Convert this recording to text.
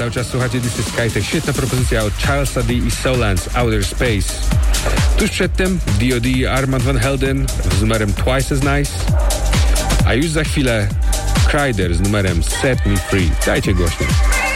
Cały czas słuchacie This is Skytech. Świetna propozycja od Charlesa D. i Solans, Outer Space. Tuż przedtem D.O.D. i Armand Van Helden z numerem Twice as Nice. A już za chwilę Kryder z numerem Set Me Free. Dajcie głośno.